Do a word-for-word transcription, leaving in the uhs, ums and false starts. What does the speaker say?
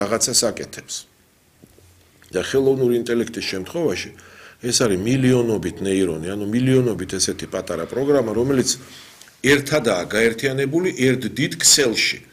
რაღაცას აკეთებს. და ხელოვნური ინტელექტის შემთხვევაში ეს არის მილიონობით ნეირონი, ანუ მილიონობით ესეთი პატარა პროგრამა, რომელიც ერთადაა გაერთიანებული ერთ დიდ ქსელში.